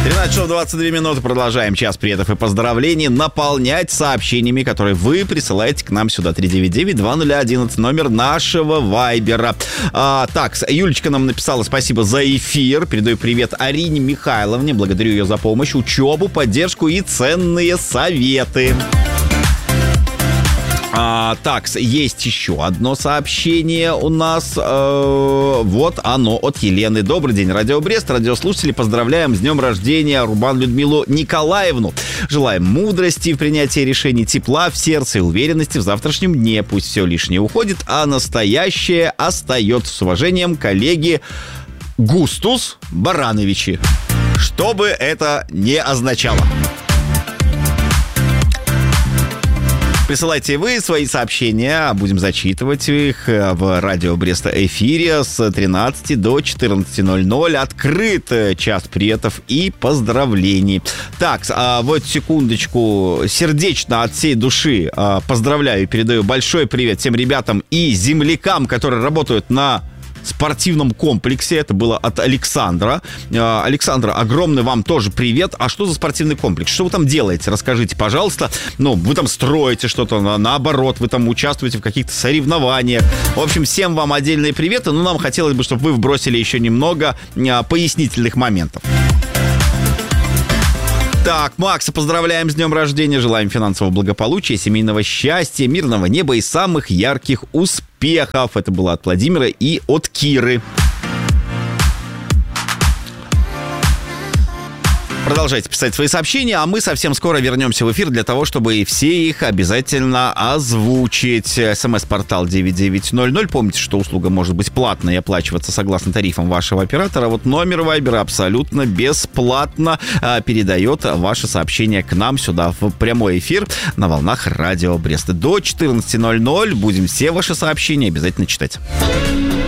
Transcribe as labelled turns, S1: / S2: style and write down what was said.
S1: 13 часов 22 минуты. Продолжаем час приветов и поздравлений наполнять сообщениями, которые вы присылаете к нам сюда. 399-2011, номер нашего вайбера. Так, Юлечка нам написала: спасибо за эфир. Передаю привет Арине Михайловне. Благодарю ее за помощь, учебу, поддержку и ценные советы. Так, есть еще одно сообщение у нас. Вот оно от Елены. Добрый день, Радио Брест, радиослушатели. Поздравляем с днем рождения Рубан Людмилу Николаевну. Желаем мудрости в принятии решений, тепла в сердце и уверенности в завтрашнем дне. Пусть все лишнее уходит, а настоящее остается. С уважением, коллеги Густус Барановичи. Что бы это ни означало. Присылайте вы свои сообщения, будем зачитывать их в Радио Бреста эфире с 13 до 14:00. Открыт час приветов и поздравлений. Так, вот секундочку, сердечно от всей души поздравляю и передаю большой привет всем ребятам и землякам, которые работают на спортивном комплексе. Это было от Александра. Александра, огромный вам тоже привет. А что за спортивный комплекс? Что вы там делаете? Расскажите, пожалуйста. Ну, вы там строите что-то, наоборот, вы там участвуете в каких-то соревнованиях. В общем, всем вам отдельные приветы. Но нам хотелось бы, чтобы вы вбросили еще немного пояснительных моментов. Так, Макса поздравляем с днем рождения, желаем финансового благополучия, семейного счастья, мирного неба и самых ярких успехов. Это было от Владимира и от Киры. Продолжайте писать свои сообщения, а мы совсем скоро вернемся в эфир для того, чтобы все их обязательно озвучить. СМС-портал 9900. Помните, что услуга может быть платной и оплачиваться согласно тарифам вашего оператора. Вот номер вайбера абсолютно бесплатно передает ваше сообщение к нам сюда в прямой эфир на волнах Радио Брест. До 14:00 будем все ваши сообщения обязательно читать.